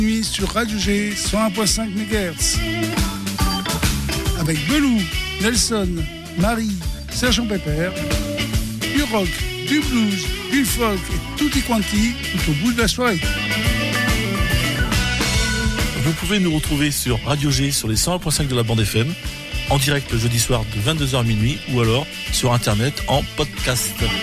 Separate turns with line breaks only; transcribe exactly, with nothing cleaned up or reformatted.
Nuit sur Radio G cent un virgule cinq mégahertz. Avec Belou, Nelson, Marie, Sergent Pépère, du rock, du blues, du folk et tutti quanti tout au bout de la soirée.
Vous pouvez nous retrouver sur Radio G sur les cent un virgule cinq de la bande F M, en direct le jeudi soir de vingt-deux heures à minuit ou alors sur internet en podcast.